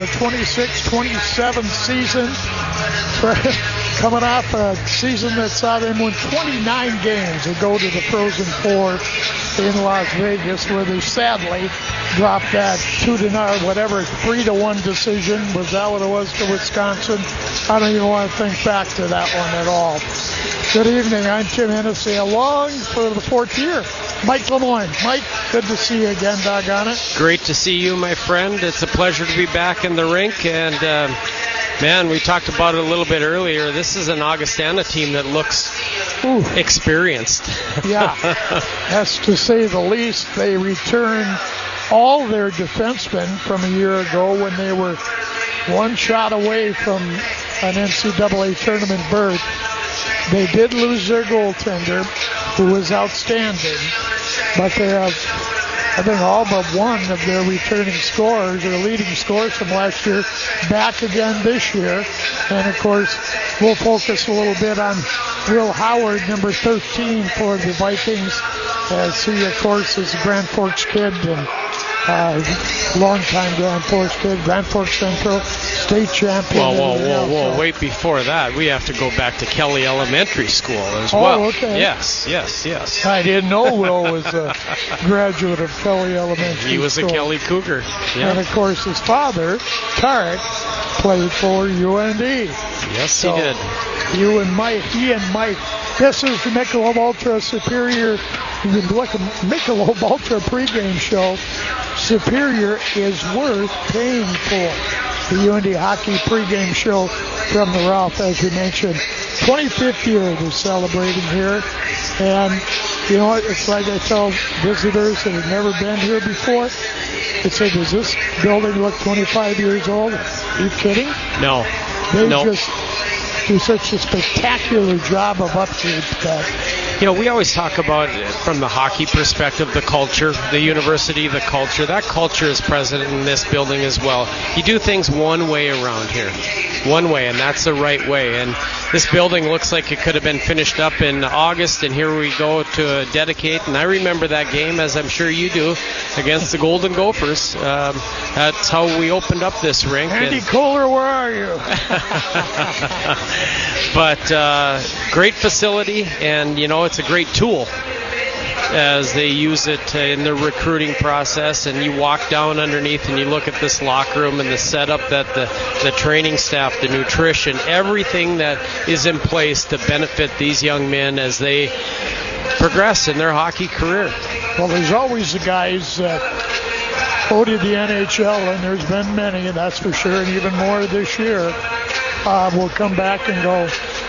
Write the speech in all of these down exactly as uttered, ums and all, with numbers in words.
The twenty-six twenty-seven season, coming off a season that saw them win twenty-nine games and go to the Frozen Four in Las Vegas, where they sadly dropped that two to nine, whatever, three to one decision. Was that what it was to Wisconsin? I don't even want to think back to that one at all. Good evening. I'm Tim Hennessy, along for the fourth year, Mike Lemoyne. Mike, good to see you again, doggone it. Great to see you, my friend. It's a pleasure to be back in the rink. And, uh, man, we talked about it a little bit earlier. This is an Augustana team that looks Ooh. experienced. Yeah, that's to say the least. They return all their defensemen from a year ago when they were one shot away from an N C double A tournament berth. They did lose their goaltender, who was outstanding, but they have, I think, all but one of their returning scorers, or leading scorers from last year, back again this year. And, of course, we'll focus a little bit on Will Howard, number thirteen for the Vikings, as he, of course, is a Grand Forks kid and uh, longtime Grand Forks kid, Grand Forks Central state champion. Whoa, whoa, whoa, whoa! Wait, before that, we have to go back to Kelly Elementary School as oh, well. Oh, okay. Yes, yes, yes. I didn't know Will was a graduate of Kelly Elementary. He was School. a Kelly Cougar. Yeah. And of course, his father, Tarek, played for U N D. Yes, so, he did. You and Mike, he and Mike. This is the Michelob Ultra Superior. You can look at Michelob Ultra pregame show. Superior is worth paying for. The U N D hockey pregame show from the Ralph, as we mentioned. twenty-fifth year they're celebrating here. And you know what? It's like I tell visitors that have never been here before. They say, does this building look twenty-five years old? Are you kidding? No. They no. just do such a spectacular job of upkeep that. You know, we always talk about, from the hockey perspective, the culture, the university, the culture. That culture is present in this building as well. You do things one way around here, one way, and that's the right way. And this building looks like it could have been finished up in August, and here we go to dedicate. And I remember that game, as I'm sure you do, against the Golden Gophers. Um, that's how we opened up this rink. Andy and, Kohler, where are you? but uh, great facility, and, you know, it's a great tool as they use it in the recruiting process. And you walk down underneath and you look at this locker room and the setup that the, the training staff, the nutrition, everything that is in place to benefit these young men as they progress in their hockey career. Well, there's always the guys that go to the N H L, and there's been many, that's for sure, and even more this year, uh, will come back and go,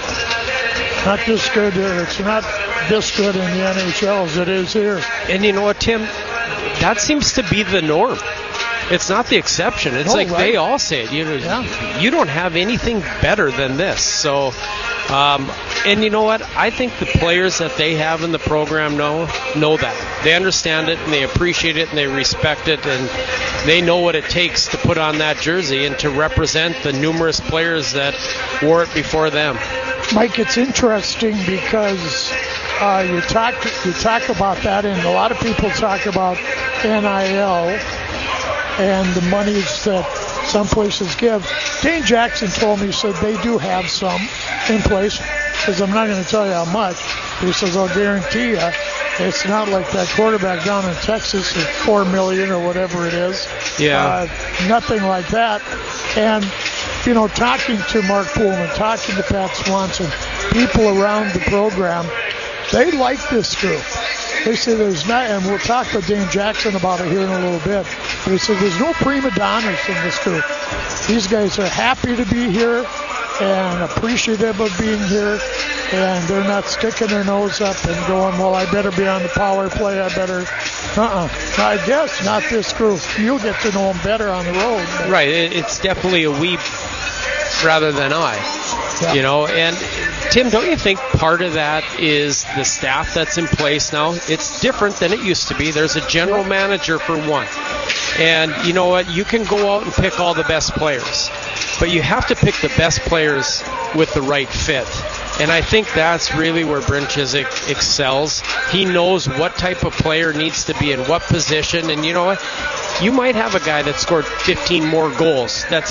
not this good, it's not this good in the N H L as it is here. And you know what, Tim? That seems to be the norm. It's not the exception. It's no, like right. they all say it. You know, yeah. you don't have anything better than this. So, um, and you know what? I think the players that they have in the program know know that. They understand it, and they appreciate it, and they respect it, and they know what it takes to put on that jersey and to represent the numerous players that wore it before them. Mike, it's interesting because uh, you talk you talk about that, and a lot of people talk about N I L and the monies that some places give. Dane Jackson told me, he said they do have some in place, because I'm not going to tell you how much. He says, I'll guarantee you, it's not like that quarterback down in Texas is four million dollars or whatever it is. Yeah. Uh, nothing like that. And you know, talking to Mark Pullman, talking to Pat Swanson, people around the program, they like this group. They say there's not, and we'll talk with Dane Jackson about it here in a little bit, but they say there's no prima donnas in this group. These guys are happy to be here and appreciative of being here, and they're not sticking their nose up and going, well, I better be on the power play, I better, uh-uh. I guess not this group. You'll get to know them better on the road. But. Right, it's definitely a we rather than I, yeah. You know, and Tim, don't you think part of that is the staff that's in place now? It's different than it used to be. There's a general manager for one. And you know what? You can go out and pick all the best players, but you have to pick the best players with the right fit. And I think that's really where Brent Chizik excels. He knows what type of player needs to be in what position. And you know what? you might have a guy that scored fifteen more goals. That's